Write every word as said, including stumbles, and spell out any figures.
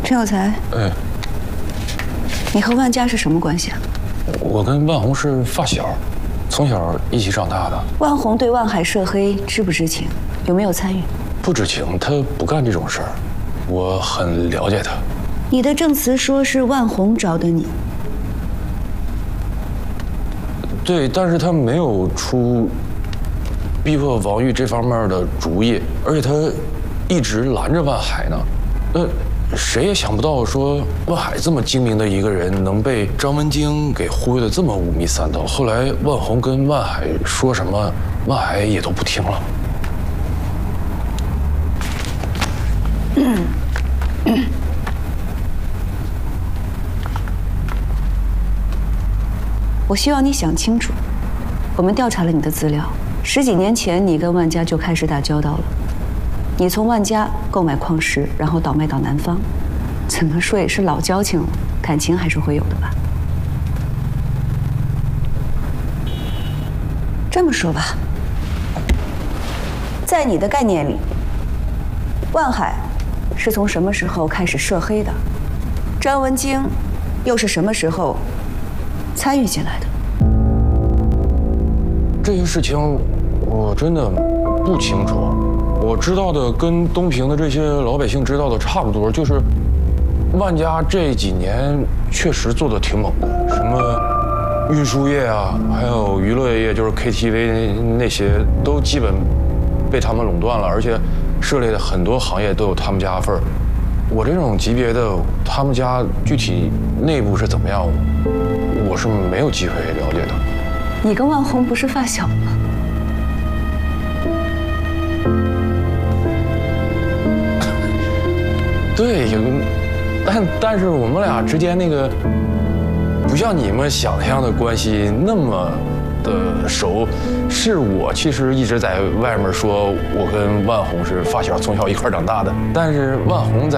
陈有才， 哎， 你和万家是什么关系啊？ 我跟万红是发小，从小一起长大的。 万红对万海涉黑知不知情？有没有参与？ 不知情，他不干这种事儿。我很了解他。 你的证词说是万红找的你。 对，但是他没有出逼迫王玉这方面的主意，而且他一直拦着万海呢。呃，谁也想不到说万海这么精明的一个人，能被张文京给忽悠得这么五迷三道。后来万红跟万海说什么，万海也都不听了。 嗯嗯我希望你想清楚，我们调查了你的资料，十几年前你跟万家就开始打交道了。你从万家购买矿石，然后倒卖到南方，怎么说也是老交情了，感情还是会有的吧？这么说吧，在你的概念里，万海是从什么时候开始涉黑的？张文京又是什么时候参与进来的？ 这些事情我真的不清楚，我知道的跟东平的这些老百姓知道的差不多，就是万家这几年确实做的挺猛的，什么运输业啊，还有娱乐业，就是 K T V 那些都基本被他们垄断了，而且涉猎的很多行业都有他们家份儿。我这种级别的，他们家具体内部是怎么样，我是没有机会了解的。 你跟万红不是发小吗？ 对，有，但但是我们俩之间那个，不像你们想象的关系那么的熟。是我其实一直在外面说，我跟万红是发小，从小一块长大的，但是万红在